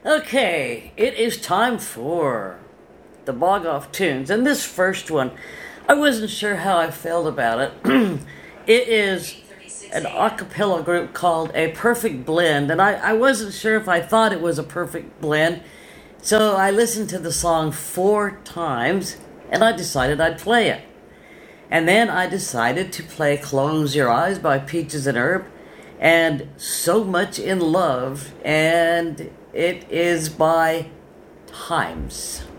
Okay, it is time for the Bog Off Tunes. And this first one, I wasn't sure how I felt about it. It is an a cappella group called A Perfect Blend, and I wasn't sure if I thought it was a perfect blend. So I listened to the song 4 times, and I decided I'd play it. And then I decided to play Close Your Eyes by Peaches and Herb and So Much in Love, and it is by Times.